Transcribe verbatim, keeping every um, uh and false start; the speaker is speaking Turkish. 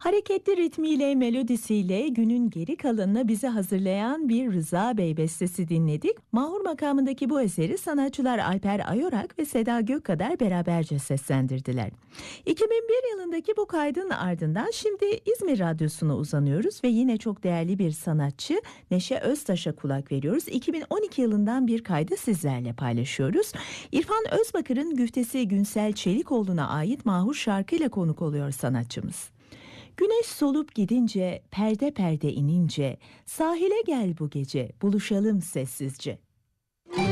Hareketli ritmiyle, melodisiyle günün geri kalanına bizi hazırlayan bir Rıza Bey bestesi dinledik. Mahur makamındaki bu eseri sanatçılar Alper Ayorak ve Seda Gökkader beraberce seslendirdiler. iki bin bir yılındaki bu kaydın ardından şimdi İzmir Radyosu'na uzanıyoruz ve yine çok değerli bir sanatçı Neşe Öztaş'a kulak veriyoruz. iki bin on iki yılından bir kaydı sizlerle paylaşıyoruz. İrfan Özbakır'ın güftesi Günsel Çelikoğlu'na ait Mahur şarkıyla konuk oluyor sanatçımız. Güneş solup gidince, perde perde inince, sahile gel bu gece, buluşalım sessizce.